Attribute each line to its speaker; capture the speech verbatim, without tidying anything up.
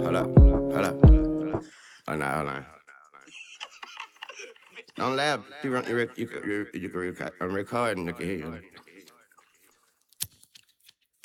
Speaker 1: Hold up, hold up. Hold on, hold on. Don't laugh. You, run, you, rec- you, can- you, you can record. I'm recording. You can hear you.